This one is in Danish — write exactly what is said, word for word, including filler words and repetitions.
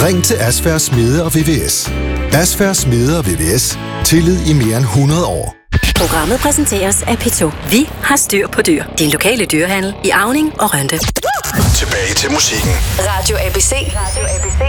Ring til Asfærd Smede og V V S. Asfærd Smede og V V S. Tillid i mere end hundrede år. Programmet præsenteres af P to. Vi har styr på dyr. Din lokale dyrehandel i Auning og Rønde. Tilbage til musikken. Radio A B C. Radio A B C.